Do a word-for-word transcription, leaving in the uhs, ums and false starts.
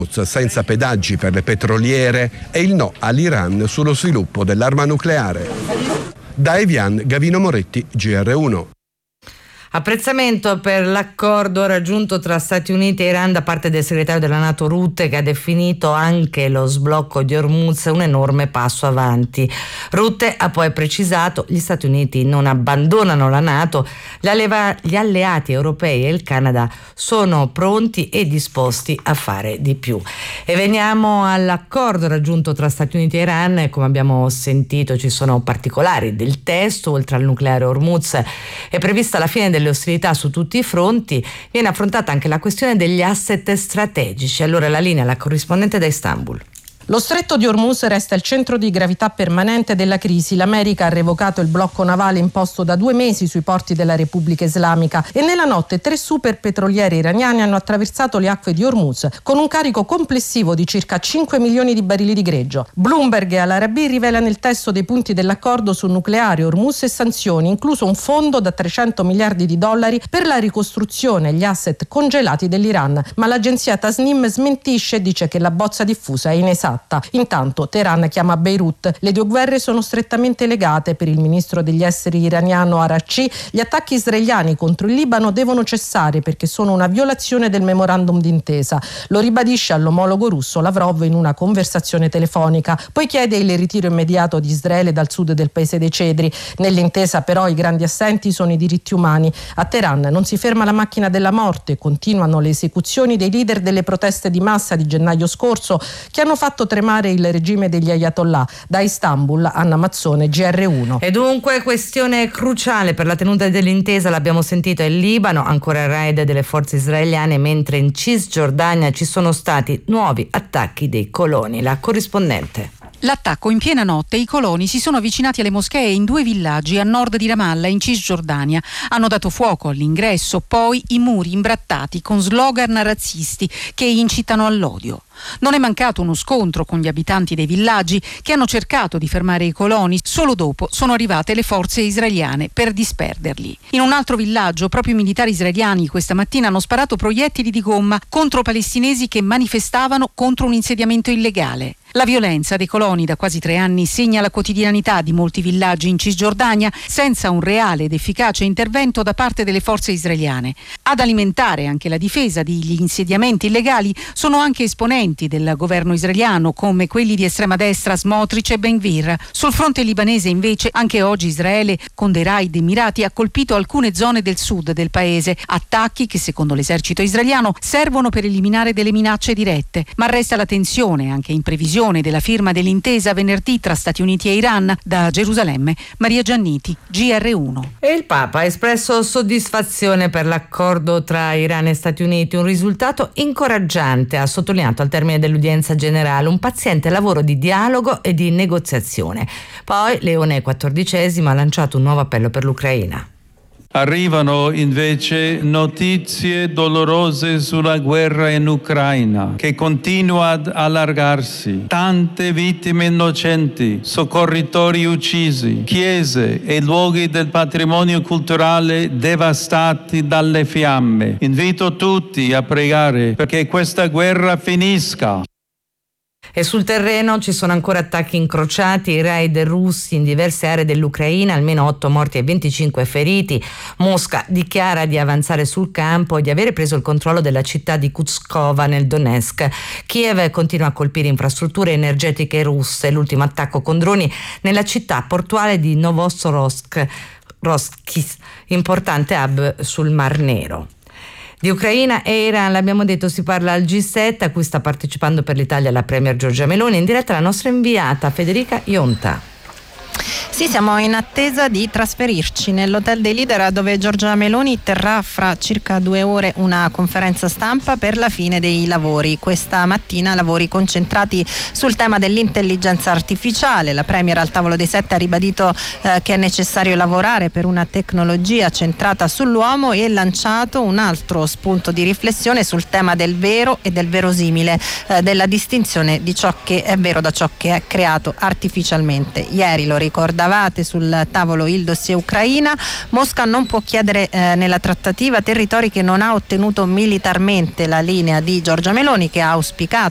senza pedaggi per le petroliere e il no all'Iran sullo sviluppo dell'arma nucleare. Da Evian, Gavino Moretti, G R uno. Apprezzamento per l'accordo raggiunto tra Stati Uniti e Iran da parte del segretario della NATO Rutte, che ha definito anche lo sblocco di Hormuz un enorme passo avanti. Rutte ha poi precisato che gli Stati Uniti non abbandonano la NATO, gli, alleva- gli alleati europei e il Canada sono pronti e disposti a fare di più. E veniamo all'accordo raggiunto tra Stati Uniti e Iran. E come abbiamo sentito ci sono particolari del testo. Oltre al nucleare Hormuz è prevista la fine del le ostilità su tutti i fronti. Viene affrontata anche la questione degli asset strategici. Allora la linea alla corrispondente da Istanbul. Lo stretto di Hormuz resta il centro di gravità permanente della crisi. L'America ha revocato il blocco navale imposto da due mesi sui porti della Repubblica Islamica e nella notte tre super petrolieri iraniani hanno attraversato le acque di Hormuz con un carico complessivo di circa cinque milioni di barili di greggio. Bloomberg e Al-Arabi rivelano il testo dei punti dell'accordo su nucleare, Hormuz e sanzioni, incluso un fondo da trecento miliardi di dollari per la ricostruzione e gli asset congelati dell'Iran. Ma l'agenzia Tasnim smentisce e dice che la bozza diffusa è inesatta. Intanto Teheran chiama Beirut. Le due guerre sono strettamente legate. Per il ministro degli esteri iraniano Araghchi, gli attacchi israeliani contro il Libano devono cessare perché sono una violazione del memorandum d'intesa. Lo ribadisce all'omologo russo Lavrov in una conversazione telefonica. Poi chiede il ritiro immediato di Israele dal sud del paese dei cedri. Nell'intesa però i grandi assenti sono i diritti umani. A Teheran non si ferma la macchina della morte. Continuano le esecuzioni dei leader delle proteste di massa di gennaio scorso che hanno fatto tremare il regime degli Ayatollah. Da Istanbul, Anna Mazzone, G R uno. E dunque questione cruciale per la tenuta dell'intesa, l'abbiamo sentito, è il Libano, ancora il raid delle forze israeliane, mentre in Cisgiordania ci sono stati nuovi attacchi dei coloni. La corrispondente. L'attacco in piena notte, i coloni si sono avvicinati alle moschee in due villaggi a nord di Ramallah, in Cisgiordania. Hanno dato fuoco all'ingresso, poi i muri imbrattati con slogan razzisti che incitano all'odio. Non è mancato uno scontro con gli abitanti dei villaggi che hanno cercato di fermare i coloni. Solo dopo sono arrivate le forze israeliane per disperderli. In un altro villaggio, proprio i militari israeliani questa mattina hanno sparato proiettili di gomma contro palestinesi che manifestavano contro un insediamento illegale. La violenza dei coloni da quasi tre anni segna la quotidianità di molti villaggi in Cisgiordania senza un reale ed efficace intervento da parte delle forze israeliane. Ad alimentare anche la difesa degli insediamenti illegali sono anche esponenti del governo israeliano come quelli di estrema destra Smotrich e Ben Gvir. Sul fronte libanese invece anche oggi Israele con dei raid mirati ha colpito alcune zone del sud del paese, attacchi che secondo l'esercito israeliano servono per eliminare delle minacce dirette, ma resta la tensione anche in previsione della firma dell'intesa venerdì tra Stati Uniti e Iran. Da Gerusalemme, Maria Gianniti, G R uno. E il Papa ha espresso soddisfazione per l'accordo tra Iran e Stati Uniti, un risultato incoraggiante, ha sottolineato al termine dell'udienza generale, un paziente lavoro di dialogo e di negoziazione. Poi Leone quattordicesimo ha lanciato un nuovo appello per l'Ucraina. Arrivano invece notizie dolorose sulla guerra in Ucraina, che continua ad allargarsi. Tante vittime innocenti, soccorritori uccisi, chiese e luoghi del patrimonio culturale devastati dalle fiamme. Invito tutti a pregare perché questa guerra finisca. E sul terreno ci sono ancora attacchi incrociati, i raid russi in diverse aree dell'Ucraina, almeno otto morti e venticinque feriti. Mosca dichiara di avanzare sul campo e di avere preso il controllo della città di Kutskova nel Donetsk. Kiev continua a colpire infrastrutture energetiche russe, l'ultimo attacco con droni nella città portuale di Novosorosk, Roskis, importante hub sul Mar Nero. Di Ucraina e Iran, l'abbiamo detto, si parla al G sette, a cui sta partecipando per l'Italia la premier Giorgia Meloni. In diretta la nostra inviata Federica Ionta. Sì, siamo in attesa di trasferirci nell'hotel dei leader dove Giorgia Meloni terrà fra circa due ore una conferenza stampa per la fine dei lavori. Questa mattina lavori concentrati sul tema dell'intelligenza artificiale. La premier al tavolo dei sette ha ribadito eh, che è necessario lavorare per una tecnologia centrata sull'uomo e lanciato un altro spunto di riflessione sul tema del vero e del verosimile, eh, della distinzione di ciò che è vero da ciò che è creato artificialmente. Ieri lo ricordavate sul tavolo il dossier Ucraina. Mosca non può chiedere eh, nella trattativa territori che non ha ottenuto militarmente, la linea di Giorgia Meloni, che ha auspicato